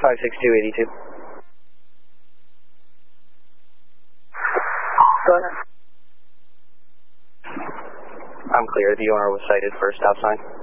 56282. Go ahead. I'm clear. The owner was cited for a stop sign.